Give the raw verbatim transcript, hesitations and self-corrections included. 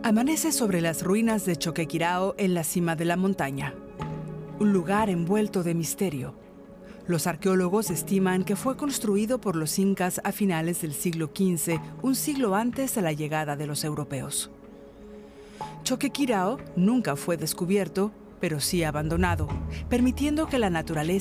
Amanece sobre las ruinas de Choquequirao en la cima de la montaña. Un lugar envuelto de misterio. Los arqueólogos estiman que fue construido por los incas a finales del siglo quince, un siglo antes de la llegada de los europeos. Choquequirao nunca fue descubierto, pero sí abandonado, permitiendo que la naturaleza